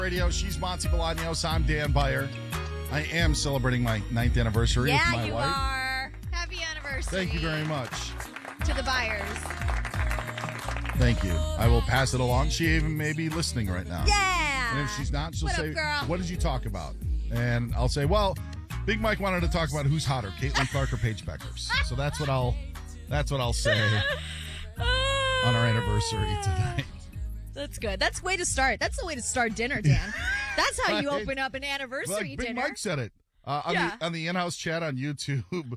Radio. She's Monty Bolaños. I'm Dan Beyer. I am celebrating my 9th anniversary with my wife. Yeah, you are. Happy anniversary. Thank you very much. To the Byers. Thank you. I will pass it along. She even may be listening right now. Yeah. And if she's not, she'll What say, up, girl? "What did you talk about?" And I'll say, "Well, Big Mike wanted to talk about who's hotter, Caitlin Clark or Paige Beckers." So that's what I'll say on our anniversary tonight. That's good. That's the way to start. That's the way to start dinner, Dan. That's how you Right. open up an anniversary Like Big dinner. Mike said it Yeah. on the in-house chat on YouTube.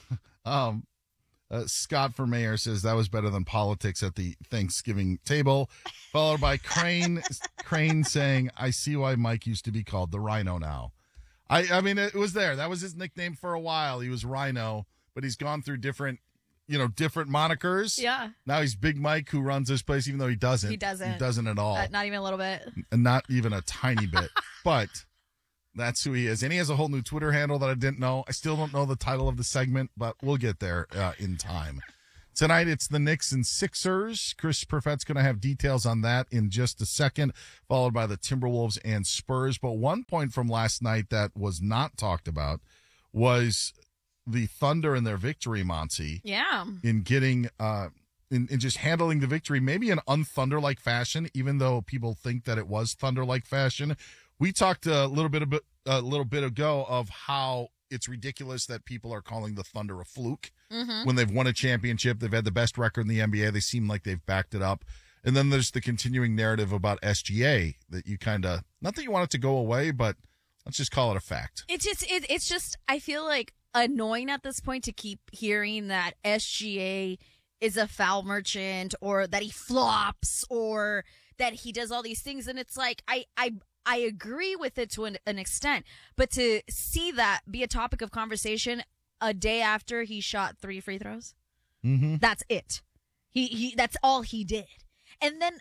Scott for mayor says that was better than politics at the Thanksgiving table, followed by Crane saying, "I see why Mike used to be called the Rhino now." I mean, it was there. That was his nickname for a while. He was Rhino, but he's gone through different monikers. Yeah. Now he's Big Mike, who runs this place, even though he doesn't. He doesn't. He doesn't at all. Not even a little bit. And not even a tiny bit. But that's who he is. And he has a whole new Twitter handle that I didn't know. I still don't know the title of the segment, but we'll get there in time. Tonight, it's the Knicks and Sixers. Chris Perfett's going to have details on that in just a second, followed by the Timberwolves and Spurs. But one point from last night that was not talked about was the Thunder and their victory, Monty. Yeah. In getting in just handling the victory, maybe in un-Thunder-like fashion, even though people think that it was Thunder-like fashion. We talked a little bit ago of how it's ridiculous that people are calling the Thunder a fluke. Mm-hmm. When they've won a championship, they've had the best record in the NBA. They seem like they've backed it up. And then there's the continuing narrative about SGA that you kind of, not that you want it to go away, but let's just call it a fact. It's just, I feel like annoying at this point to keep hearing that SGA is a foul merchant or that he flops or that he does all these things. And it's like, I agree with it to an extent, but to see that be a topic of conversation a day after he shot 3 free throws, that's it. He that's all he did. And then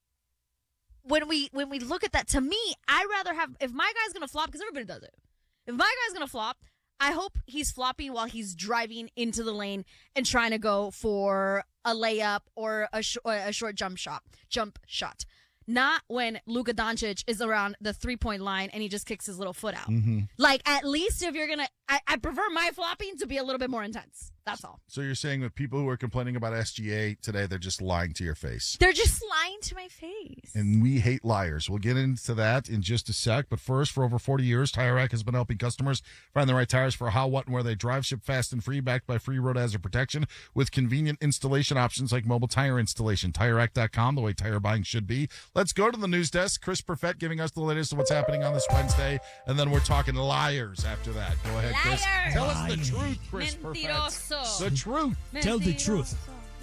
when we look at that, to me, I'd rather have, if my guy's going to flop, because everybody does it. If my guy's going to flop, I hope he's flopping while he's driving into the lane and trying to go for a layup or a short jump shot. Not when Luka Doncic is around the 3-point line and he just kicks his little foot out. Mm-hmm. Like, at least if you're going to, I prefer my flopping to be a little bit more intense. That's all. So you're saying that people who are complaining about SGA today, they're just lying to your face. They're just lying to my face. And we hate liars. We'll get into that in just a sec. But first, for over 40 years, Tire Rack has been helping customers find the right tires for how, what, and where they drive. Ship fast and free, backed by free road hazard protection with convenient installation options like mobile tire installation. TireRack.com, the way tire buying should be. Let's go to the news desk. Chris Perfett giving us the latest of what's happening on this Wednesday. And then we're talking liars after that. Go ahead, Chris. Liar. Tell us the truth, Chris Mentiroso. Perfett. The truth. Tell the truth.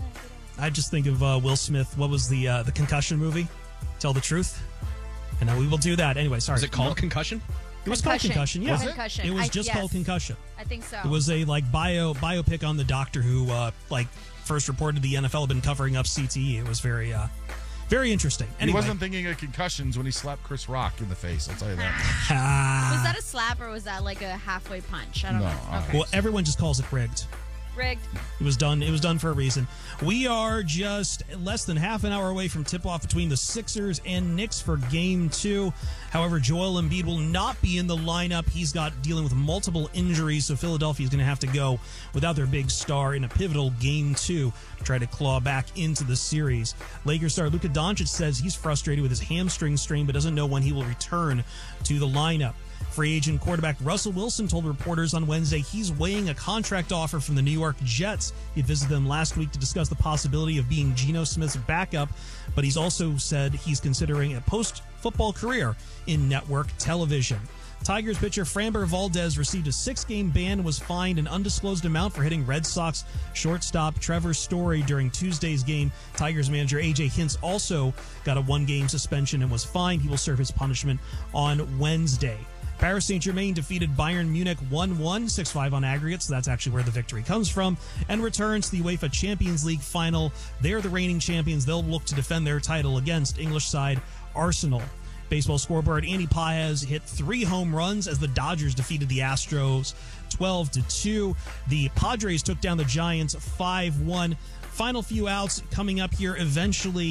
I just think of Will Smith. What was the Concussion movie? Tell the truth. And we will do that. Anyway, sorry. Is it called Concussion? It was called Concussion, yeah. Was it? Concussion. It was just called Concussion. I think so. It was a biopic on the doctor who first reported the NFL had been covering up CTE. It was very very interesting. Anyway. He wasn't thinking of concussions when he slapped Chris Rock in the face, I'll tell you that. Was that a slap or was that like a halfway punch? I don't know. Okay. Well, everyone just calls it rigged. Rigged. It was done for a reason. We are just less than half an hour away from tip-off between the Sixers and Knicks for Game 2. However, Joel Embiid will not be in the lineup. He's dealing with multiple injuries, so Philadelphia is going to have to go without their big star in a pivotal Game 2 to try to claw back into the series. Lakers star Luka Doncic says he's frustrated with his hamstring strain but doesn't know when he will return to the lineup. Free agent quarterback Russell Wilson told reporters on Wednesday he's weighing a contract offer from the New York Jets. He visited them last week to discuss the possibility of being Geno Smith's backup, but he's also said he's considering a post-football career in network television. Tigers pitcher Framber Valdez received a 6-game ban and was fined an undisclosed amount for hitting Red Sox shortstop Trevor Story during Tuesday's game. Tigers manager A.J. Hinch also got a 1-game suspension and was fined. He will serve his punishment on Wednesday. Paris Saint-Germain defeated Bayern Munich 1-1, 6-5 on aggregate, so that's actually where the victory comes from, and returns to the UEFA Champions League final. They're the reigning champions. They'll look to defend their title against English side Arsenal. Baseball scoreboard, Andy Paez hit 3 home runs as the Dodgers defeated the Astros 12-2. The Padres took down the Giants 5-1. Final few outs coming up here eventually.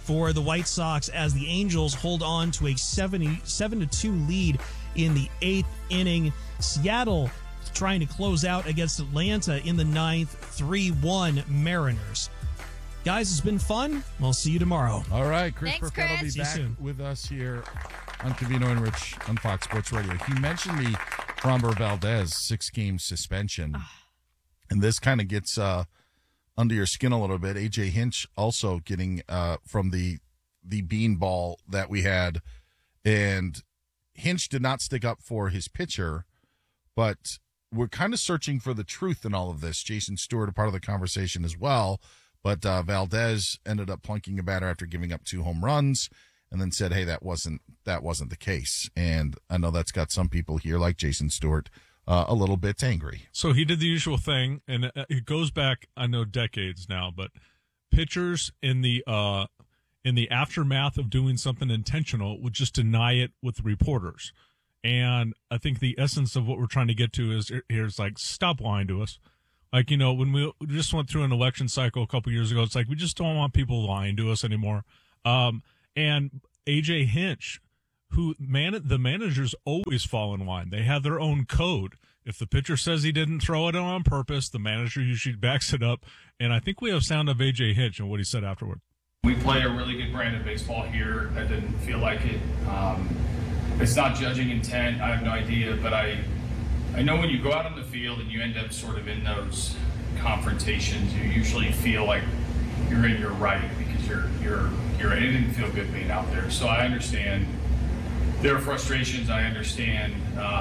for the White Sox as the Angels hold on to a 7-2 lead in the 8th inning. Seattle trying to close out against Atlanta in the 9th, 3-1 Mariners. Guys, it's been fun. We'll see you tomorrow. All right, Chris Thanks, Burkett will be Chris. See you back soon. with us here on Covino and Rich on Fox Sports Radio. He mentioned the Framber Valdez 6-game suspension, and this kind of gets under your skin a little bit. AJ Hinch also getting from the beanball that we had, and Hinch did not stick up for his pitcher, but we're kind of searching for the truth in all of this. Jason Stewart, a part of the conversation as well. But Valdez ended up plunking a batter after giving up 2 home runs, and then said, "Hey, that wasn't the case." And I know that's got some people here, like Jason Stewart, a little bit angry. So he did the usual thing, and it goes back, I know, decades now. But pitchers in the aftermath of doing something intentional would just deny it with reporters. And I think the essence of what we're trying to get to is like, stop lying to us. Like, when we just went through an election cycle a couple years ago, it's like we just don't want people lying to us anymore. And AJ Hinch, the managers always fall in line. They have their own code. If the pitcher says he didn't throw it on purpose, the manager usually backs it up. And I think we have sound of AJ Hinch and what he said afterward. We play a really good brand of baseball here. I didn't feel like it. It's not judging intent. I have no idea, but I know when you go out on the field and you end up sort of in those confrontations, you usually feel like you're in your right because you're it didn't feel good being out there. So I understand their frustrations. I understand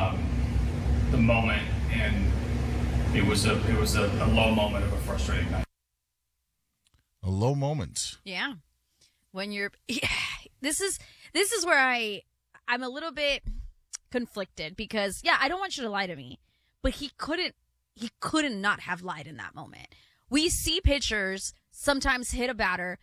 the moment, and it was a low moment of a frustrating night. A low moment. Yeah. When you're this is where I'm a little bit conflicted because I don't want you to lie to me, but he couldn't not have lied in that moment. We see pitchers sometimes hit a batter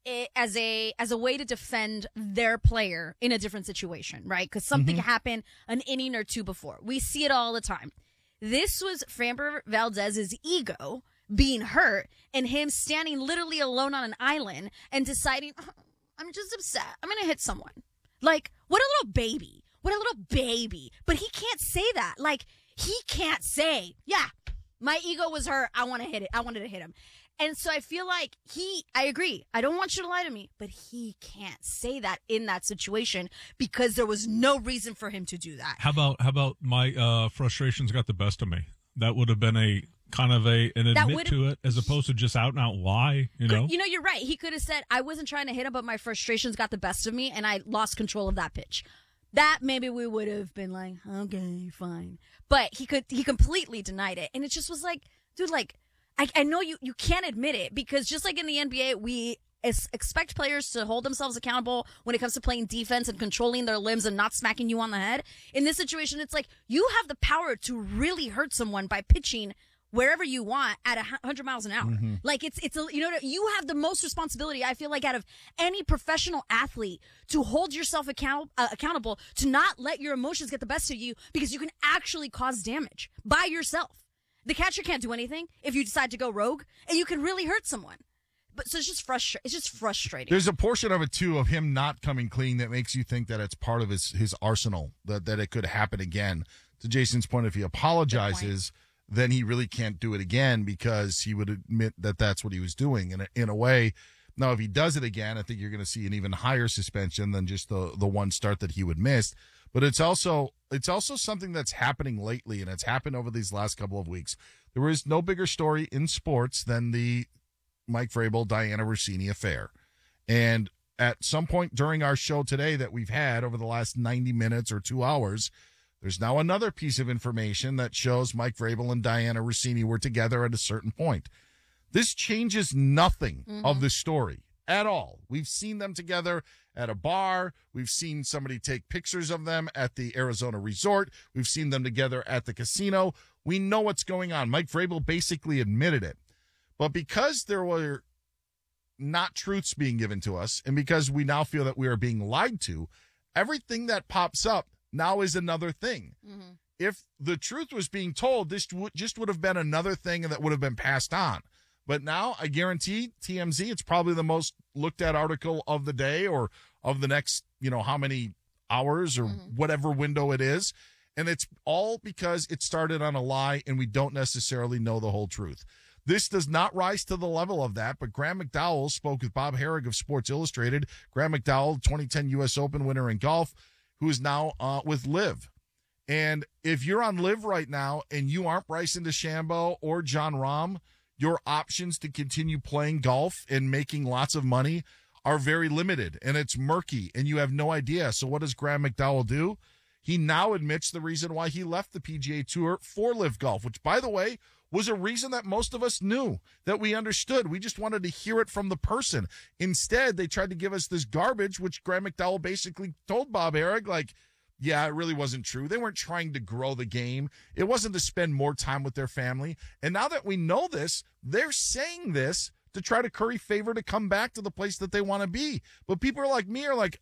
as a way to defend their player in a different situation, right? Because something happened an inning or two before. We see it all the time. This was Framber Valdez's ego being hurt and him standing literally alone on an island and deciding, I'm just upset. I'm going to hit someone. Like, what a little baby. What a little baby. But he can't say that. Like, he can't say, my ego was hurt. I want to hit it. I wanted to hit him. And so I feel like I agree. I don't want you to lie to me, but he can't say that in that situation because there was no reason for him to do that. How about my frustrations got the best of me? That would have been a kind of an admit to it as opposed to just out and out lie, You're right. He could have said, I wasn't trying to hit him, but my frustrations got the best of me and I lost control of that pitch. That maybe we would have been like, okay, fine. But he completely denied it. And it just was like, dude, like, I know you can't admit it because just like in the NBA, we expect players to hold themselves accountable when it comes to playing defense and controlling their limbs and not smacking you on the head. In this situation, it's like you have the power to really hurt someone by pitching wherever you want at 100 miles an hour. Like you have the most responsibility, I feel like, out of any professional athlete to hold yourself accountable, to not let your emotions get the best of you because you can actually cause damage by yourself. The catcher can't do anything if you decide to go rogue, and you can really hurt someone. But so it's just frustrating. There's a portion of it too of him not coming clean that makes you think that it's part of his arsenal, that it could happen again. To Jason's point, if he apologizes, then he really can't do it again because he would admit that that's what he was doing. And in a way, now if he does it again, I think you're going to see an even higher suspension than just the one start that he would miss. But it's also something that's happening lately, and it's happened over these last couple of weeks. There is no bigger story in sports than the Mike Vrabel, Diana Rossini affair. And at some point during our show today that we've had over the last 90 minutes or 2 hours, there's now another piece of information that shows Mike Vrabel and Diana Rossini were together at a certain point. This changes nothing of the story at all. We've seen them together at a bar. We've seen somebody take pictures of them at the Arizona resort. We've seen them together at the casino. We know what's going on. Mike Vrabel basically admitted it. But because there were not truths being given to us, and because we now feel that we are being lied to, everything that pops up now is another thing. If the truth was being told, this just would have been another thing that would have been passed on. But now I guarantee TMZ, it's probably the most looked at article of the day or of the next, how many hours or whatever window it is. And it's all because it started on a lie and we don't necessarily know the whole truth. This does not rise to the level of that, but Graham McDowell spoke with Bob Harig of Sports Illustrated. Graham McDowell, 2010 U.S. Open winner in golf, who is now with LIV. And if you're on LIV right now and you aren't Bryson DeChambeau or Jon Rahm, your options to continue playing golf and making lots of money are very limited, and it's murky, and you have no idea. So what does Graham McDowell do? He now admits the reason why he left the PGA Tour for LIV Golf, which, by the way, was a reason that most of us knew, that we understood. We just wanted to hear it from the person. Instead, they tried to give us this garbage, which Graham McDowell basically told Bob Harig, yeah, it really wasn't true. They weren't trying to grow the game. It wasn't to spend more time with their family. And now that we know this, they're saying this to try to curry favor to come back to the place that they want to be. But people are like me are like,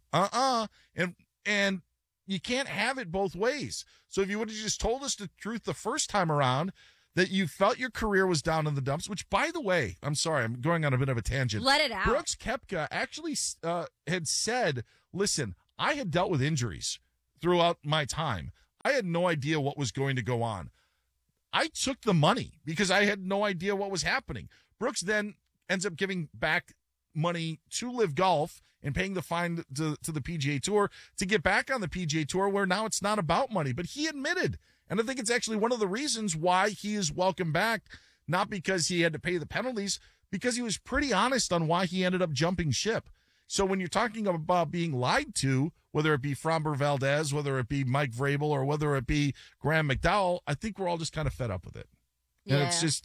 and you can't have it both ways. So if you would have just told us the truth the first time around, that you felt your career was down in the dumps, which, by the way, I'm sorry, I'm going on a bit of a tangent. Let it out. Brooks Koepka actually had said, listen, I had dealt with injuries throughout my time. I had no idea what was going to go on. I took the money because I had no idea what was happening. Brooks then ends up giving back money to LIV Golf and paying the fine to the PGA Tour to get back on the PGA Tour, where now it's not about money. But he admitted, and I think it's actually one of the reasons why he is welcome back, not because he had to pay the penalties, because he was pretty honest on why he ended up jumping ship. So when you're talking about being lied to, whether it be Framber Valdez, whether it be Mike Vrabel, or whether it be Graham McDowell, I think we're all just kind of fed up with it. And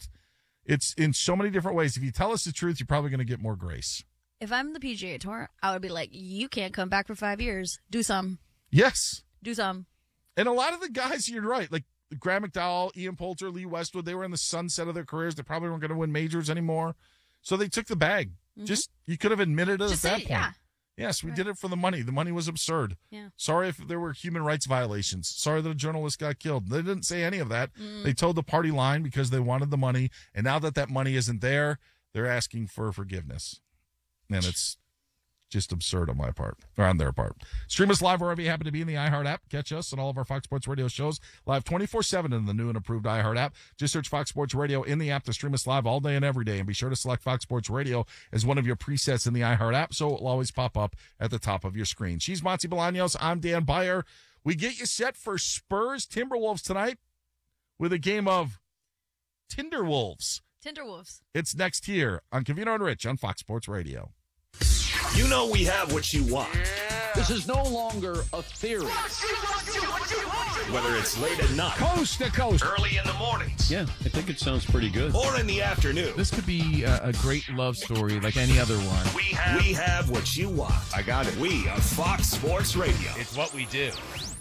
it's in so many different ways. If you tell us the truth, you're probably going to get more grace. If I'm the PGA Tour, I would be like, you can't come back for 5 years. Do some. Yes. Do some. And a lot of the guys, you're right, like Graham McDowell, Ian Poulter, Lee Westwood, they were in the sunset of their careers. They probably weren't going to win majors anymore. So they took the bag. Mm-hmm. Just, you could have admitted it at that point. Yeah. Yes, we did it for the money. The money was absurd. Yeah. Sorry if there were human rights violations. Sorry that a journalist got killed. They didn't say any of that. They told the party line because they wanted the money. And now that money isn't there, they're asking for forgiveness. And it's just absurd on my part, or on their part. Stream us live wherever you happen to be in the iHeart app. Catch us and all of our Fox Sports Radio shows live 24/7 in the new and improved iHeart app. Just search Fox Sports Radio in the app to stream us live all day and every day. And be sure to select Fox Sports Radio as one of your presets in the iHeart app, so it will always pop up at the top of your screen. She's Monty Bolaños. I'm Dan Beyer. We get you set for Spurs Timberwolves tonight with a game of Tinderwolves. Tinderwolves. It's next here on Covino and Rich on Fox Sports Radio. You know we have what you want. This is no longer a theory. Whether it's late at night, Coast to coast, early in the mornings, yeah, I think it sounds pretty good. or in the afternoon, This could be a great love story like any other one. we have what you want. I got it. We are Fox Sports Radio. It's what we do.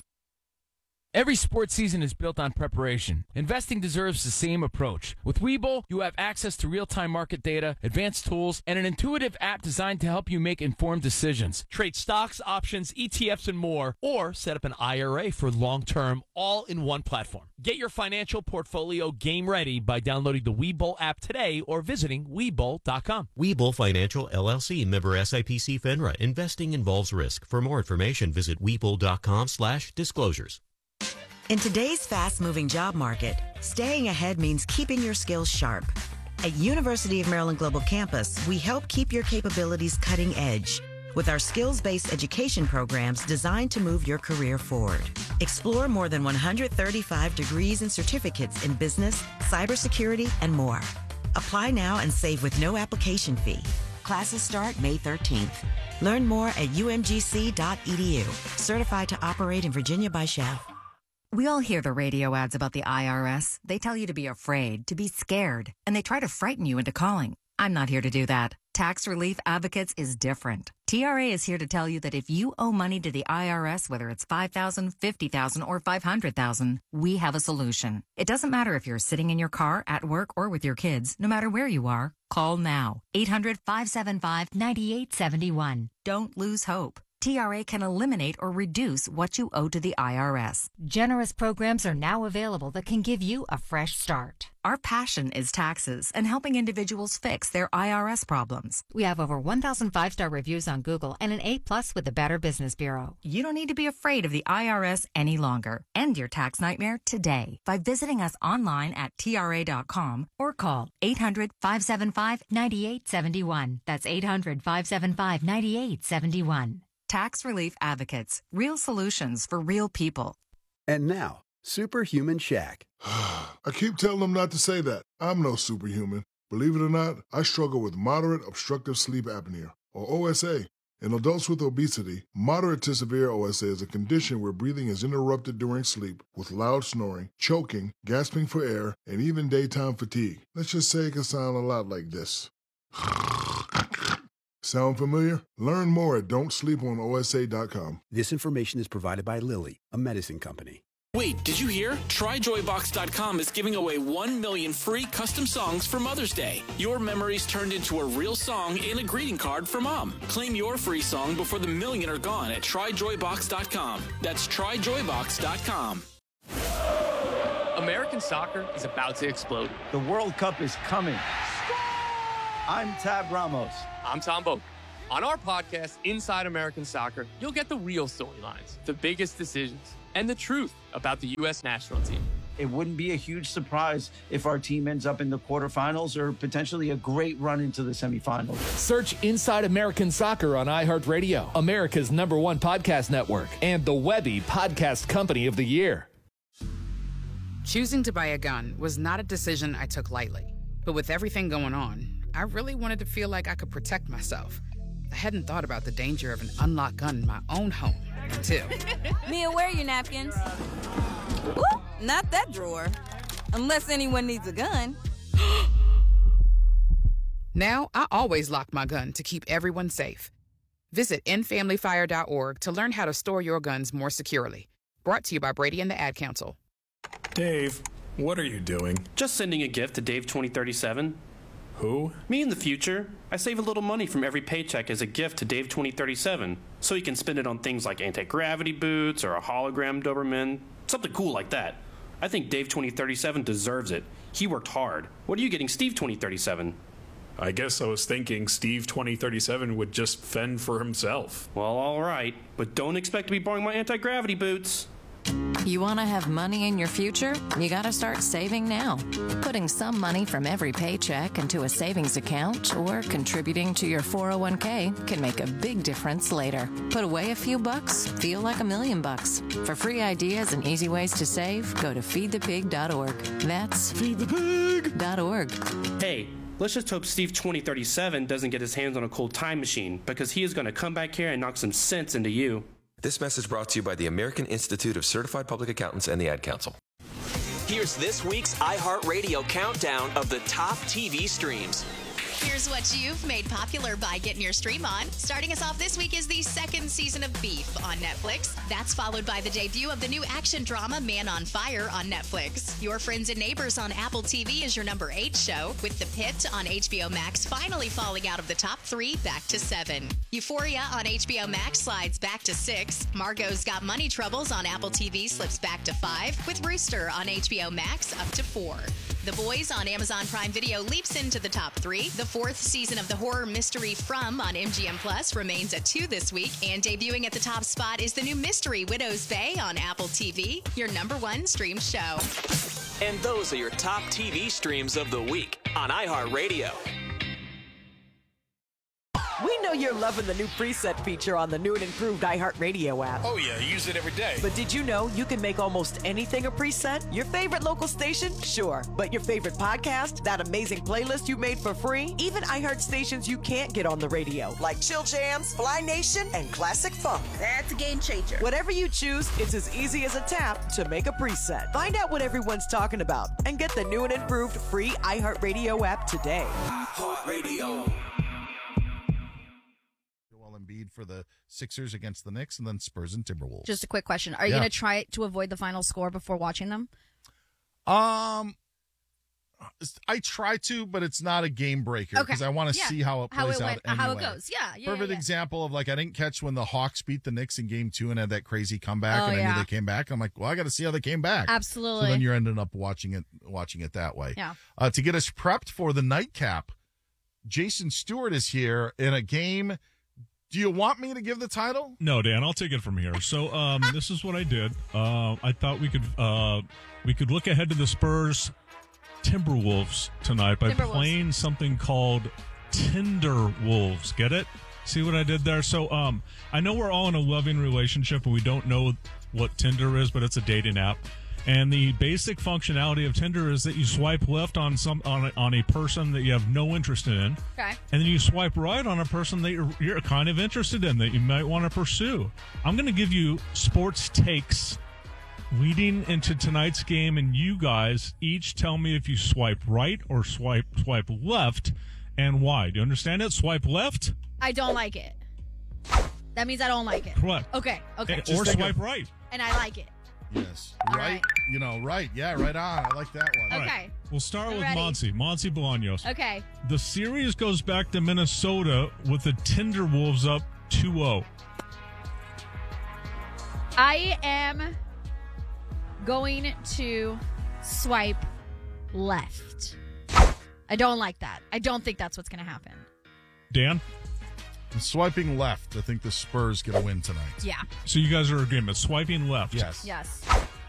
Every sports season is built on preparation. Investing deserves the same approach. With Webull, you have access to real-time market data, advanced tools, and an intuitive app designed to help you make informed decisions. Trade stocks, options, ETFs, and more, or set up an IRA for long-term, all in one platform. Get your financial portfolio game ready by downloading the Webull app today or visiting Webull.com. Webull Financial, LLC, member SIPC FINRA. Investing involves risk. For more information, visit Webull.com/disclosures. In today's fast-moving job market, staying ahead means keeping your skills sharp. At University of Maryland Global Campus, we help keep your capabilities cutting edge with our skills-based education programs designed to move your career forward. Explore more than 135 degrees and certificates in business, cybersecurity, and more. Apply now and save with no application fee. Classes start May 13th. Learn more at umgc.edu. Certified to operate in Virginia by Chev. We all hear the radio ads about the IRS. They tell you to be afraid, to be scared, and they try to frighten you into calling. I'm not here to do that. Tax Relief Advocates is different. TRA is here to tell you that if you owe money to the IRS, whether it's $5,000, $50,000, or $500,000, we have a solution. It doesn't matter if you're sitting in your car, at work, or with your kids. No matter where you are, call now. 800-575-9871. Don't lose hope. TRA can eliminate or reduce what you owe to the IRS. Generous programs are now available that can give you a fresh start. Our passion is taxes and helping individuals fix their IRS problems. We have over 1,000 5-star reviews on Google and an A+ with the Better Business Bureau. You don't need to be afraid of the IRS any longer. End your tax nightmare today by visiting us online at TRA.com or call 800-575-9871. That's 800-575-9871. Tax Relief Advocates. Real solutions for real people. And now, Superhuman Shaq. I keep telling them not to say that. I'm no superhuman. Believe it or not, I struggle with moderate obstructive sleep apnea, or OSA. In adults with obesity, moderate to severe OSA is a condition where breathing is interrupted during sleep with loud snoring, choking, gasping for air, and even daytime fatigue. Let's just say it can sound a lot like this. Sound familiar? Learn more at don'tsleeponosa.com. This information is provided by Lilly, a medicine company. Wait, did you hear? TryJoyBox.com is giving away 1 million free custom songs for Mother's Day. Your memories turned into a real song and a greeting card for Mom. Claim your free song before the million are gone at TryJoyBox.com. That's TryJoyBox.com. American soccer is about to explode. The World Cup is coming. I'm Tab Ramos. I'm Tom Boak. On our podcast, Inside American Soccer, you'll get the real storylines, the biggest decisions, and the truth about the U.S. national team. It wouldn't be a huge surprise if our team ends up in the quarterfinals or potentially a great run into the semifinals. Search Inside American Soccer on iHeartRadio, America's #1 podcast network, and the Webby Podcast Company of the Year. Choosing to buy a gun was not a decision I took lightly. But with everything going on, I really wanted to feel like I could protect myself. I hadn't thought about the danger of an unlocked gun in my own home until... Mia, where are your napkins? Ooh, not that drawer. Unless anyone needs a gun. Now, I always lock my gun to keep everyone safe. Visit endfamilyfire.org to learn how to store your guns more securely. Brought to you by Brady and the Ad Council. Dave, what are you doing? Just sending a gift to Dave 2037. Who? Me in the future. I save a little money from every paycheck as a gift to Dave 2037, so he can spend it on things like anti-gravity boots or a hologram Doberman, something cool like that. I think Dave 2037 deserves it. He worked hard. What are you getting Steve 2037? I guess I was thinking Steve 2037 would just fend for himself. Well, all right, but don't expect to be borrowing my anti-gravity boots. You want to have money in your future? You got to start saving now. Putting some money from every paycheck into a savings account or contributing to your 401k can make a big difference later. Put away a few bucks, feel like $1 million. For free ideas and easy ways to save, go to feedthepig.org. That's feedthepig.org. Hey, let's just hope Steve 2037 doesn't get his hands on a cold time machine, because he is going to come back here and knock some sense into you. This message brought to you by the American Institute of Certified Public Accountants and the Ad Council. Here's this week's iHeartRadio countdown of the top TV streams. Here's what you've made popular by getting your stream on. Starting us off this week is the second season of Beef on Netflix. That's followed by the debut of the new action drama Man on Fire on Netflix. Your Friends and Neighbors on Apple TV is your number 8 show, with The Pit on HBO Max finally falling out of the top 3 back to 7. Euphoria on HBO Max slides back to 6. Margot's Got Money Troubles on Apple TV slips back to 5, with Rooster on HBO Max up to 4. The Boys on Amazon Prime Video leaps into the top 3. The 4th season of the horror mystery From on MGM Plus remains at 2 this week. And debuting at the top spot is the new mystery Widow's Bay on Apple TV, your number 1 stream show. And those are your top TV streams of the week on iHeartRadio. We know you're loving the new preset feature on the new and improved iHeartRadio app. Oh yeah, use it every day. But did you know you can make almost anything a preset? Your favorite local station? Sure. But your favorite podcast? That amazing playlist you made for free? Even iHeart stations you can't get on the radio, like Chill Jams, Fly Nation, and Classic Funk. That's a game changer. Whatever you choose, it's as easy as a tap to make a preset. Find out what everyone's talking about and get the new and improved free iHeartRadio app today. iHeartRadio. Embiid for the Sixers against the Knicks, and then Spurs and Timberwolves. Just a quick question. Are you going to try to avoid the final score before watching them? I I try to, but it's not a game breaker because I want to see how it plays out anyway. How it goes. Yeah. Perfect example of I didn't catch when the Hawks beat the Knicks in game 2 and had that crazy comeback, and I knew they came back. I'm like, well, I got to see how they came back. Absolutely. So then you're ending up watching it that way. Yeah. To get us prepped for the nightcap, Jason Stewart is here in a game. Do you want me to give the title? No, Dan, I'll take it from here. So this is what I did. I thought we could look ahead to the Spurs Timberwolves tonight by playing something called Tinder Wolves. Get it? See what I did there? So I know we're all in a loving relationship and we don't know what Tinder is, but it's a dating app. And the basic functionality of Tinder is that you swipe left on a person that you have no interest in. Okay. And then you swipe right on a person that you're kind of interested in, that you might want to pursue. I'm going to give you sports takes leading into tonight's game, and you guys each tell me if you swipe right or swipe left and why. Do you understand it? Swipe left? I don't like it. That means I don't like it. Correct. Okay. Or swipe right. And I like it. Yes. Right. Right. Yeah, right on. I like that one. Okay. Right. We'll start with ready. Monty Bolaños. Okay. The series goes back to Minnesota with the Timberwolves up 2-0. I am going to swipe left. I don't like that. I don't think that's what's going to happen. Dan? I'm swiping left. I think the Spurs get a win tonight. Yeah. So you guys are in agreement. Swiping left. Yes. Yes.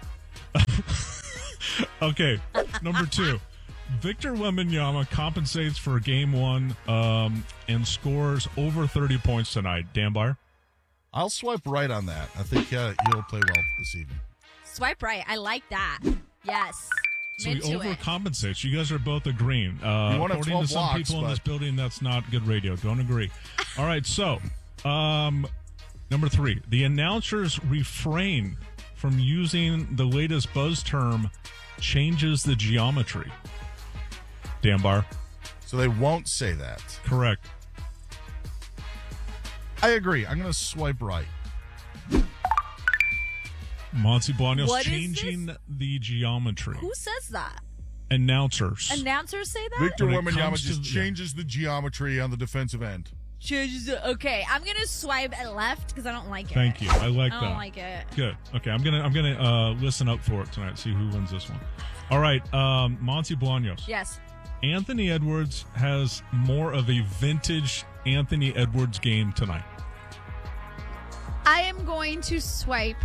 Okay. Number 2. Victor Wembanyama compensates for game 1 and scores over 30 points tonight. Dan Byer? I'll swipe right on that. I think he'll play well this evening. Swipe right. I like that. Yes. So he overcompensates. You guys are both agreeing. According to some people in this building, that's not good radio. Don't agree. All right, so number 3. The announcers refrain from using the latest buzz term, changes the geometry. Dan Byer? So they won't say that. Correct. I agree. I'm going to swipe right. Monty Bolaños, What is changing the geometry. Who says that? Announcers. Announcers say that? Victor When it Wembanyama comes to just the- changes the geometry on the defensive end. Okay, I'm going to swipe left because I don't like it. Thank you. I like I that. don't like it. Good. Okay, I'm gonna listen up for it tonight. See who wins this one. All right, Monty Bolaños. Yes. Anthony Edwards has more of a vintage Anthony Edwards game tonight. I am going to swipe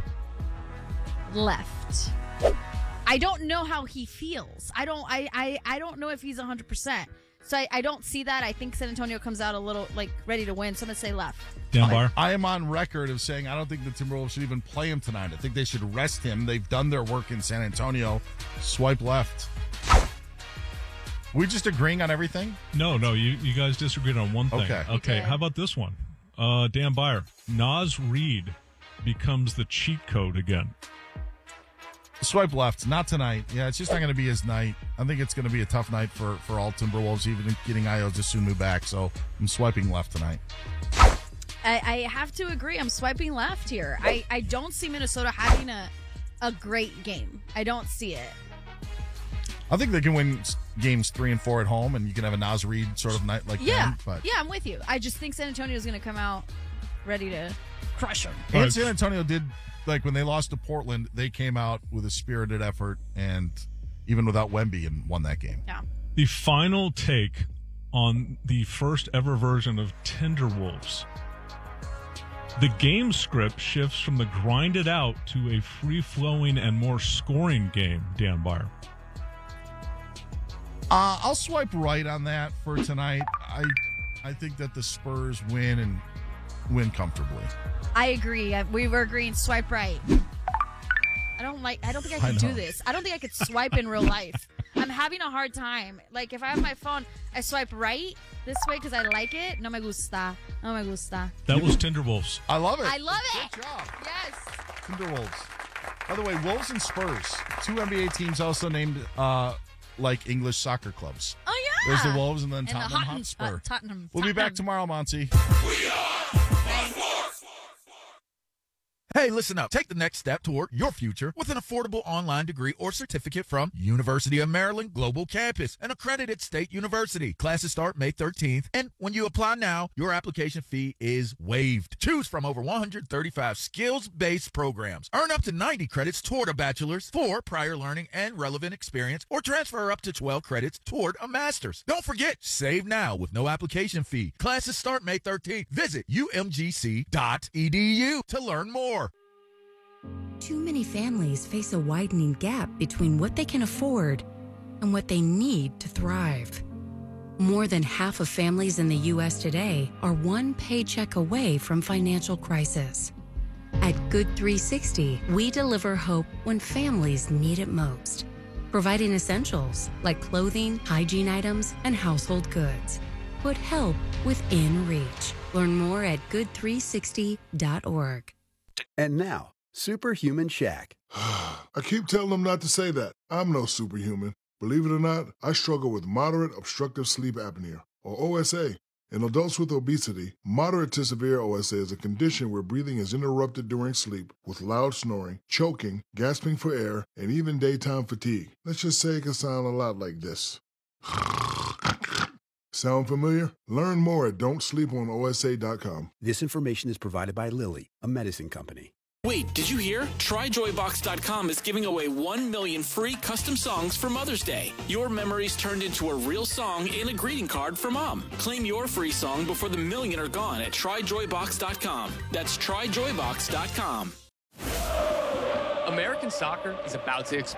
left. I don't know how he feels. I don't know if he's 100%. So I don't see that. I think San Antonio comes out a little ready to win. So I'm going to say left. Dan Byer? I am on record of saying I don't think the Timberwolves should even play him tonight. I think they should rest him. They've done their work in San Antonio. Swipe left. We just agreeing on everything? No, you guys disagreed on one thing. Okay. How about this one? Dan Byer. Naz Reid becomes the cheat code again. Swipe left. Not tonight. Yeah, it's just not going to be his night. I think it's going to be a tough night for all Timberwolves, even getting Ayo Dosunmu back. So I'm swiping left tonight. I have to agree. I'm swiping left here. I don't see Minnesota having a great game. I don't see it. I think they can win games 3 and 4 at home, and you can have a Naz Reid sort of night like Yeah. that. But Yeah, I'm with you. I just think San Antonio is going to come out ready to crush them. And San Antonio did, when they lost to Portland, they came out with a spirited effort, and even without Wemby, and won that game. Yeah. The final take on the first ever version of Timberwolves. The game script shifts from the grinded out to a free-flowing and more scoring game, Dan Byer. I'll swipe right on that for tonight. I think that the Spurs win and win comfortably. I agree. We were agreeing swipe right. I don't think I can do this. I don't think I could swipe in real life. I'm having a hard time. If I have my phone, I swipe right this way because I like it. No me gusta. No me gusta. That was Timberwolves. I love it. I love it. Good job. Yes. Timberwolves. By the way, Wolves and Spurs, 2 NBA teams also named like English soccer clubs. Oh, yeah. There's the Wolves and then And the Tottenham Hotspur. Tottenham. We'll be back tomorrow, Monty. Hey, listen up. Take the next step toward your future with an affordable online degree or certificate from University of Maryland Global Campus, an accredited state university. Classes start May 13th, and when you apply now, your application fee is waived. Choose from over 135 skills-based programs. Earn up to 90 credits toward a bachelor's for prior learning and relevant experience, or transfer up to 12 credits toward a master's. Don't forget, save now with no application fee. Classes start May 13th. Visit umgc.edu to learn more. Too many families face a widening gap between what they can afford and what they need to thrive. More than half of families in the U.S. today are one paycheck away from financial crisis. At Good 360, we deliver hope when families need it most, providing essentials like clothing, hygiene items, and household goods. Put help within reach. Learn more at good360.org. And now, Superhuman Shaq. I keep telling them not to say that. I'm no superhuman. Believe it or not, I struggle with moderate obstructive sleep apnea, or OSA. In adults with obesity, moderate to severe OSA is a condition where breathing is interrupted during sleep with loud snoring, choking, gasping for air, and even daytime fatigue. Let's just say it can sound a lot like this. Sound familiar? Learn more at don'tsleeponosa.com. This information is provided by Lilly, a medicine company. Wait, did you hear? TryJoyBox.com is giving away 1 million free custom songs for Mother's Day. Your memories turned into a real song and a greeting card for Mom. Claim your free song before the million are gone at TryJoyBox.com. That's TryJoyBox.com. American soccer is about to explode.